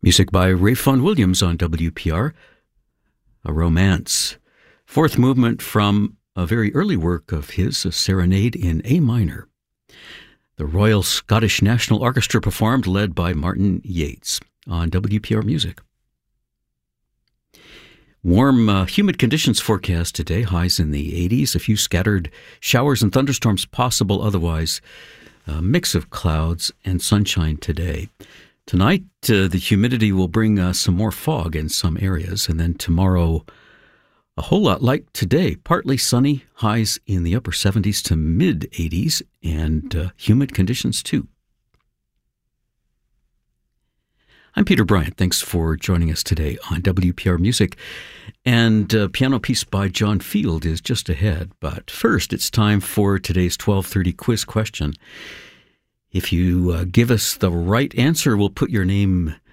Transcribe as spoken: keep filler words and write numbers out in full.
Music by Ralph Vaughan Williams on W P R, A Romance. Fourth movement from a very early work of his, a serenade in A minor. The Royal Scottish National Orchestra performed, led by Martin Yates, on W P R Music. Warm, uh, humid conditions forecast today, highs in the eighties, a few scattered showers and thunderstorms possible, otherwise a mix of clouds and sunshine today. Tonight, uh, the humidity will bring uh, some more fog in some areas, and then tomorrow, a whole lot like today, partly sunny, highs in the upper seventies to mid-eighties, and uh, humid conditions too. I'm Peter Bryant. Thanks for joining us today on W P R Music. And a piano piece by John Field is just ahead. But first, it's time for today's twelve thirty quiz question. If you uh, give us the right answer, we'll put your name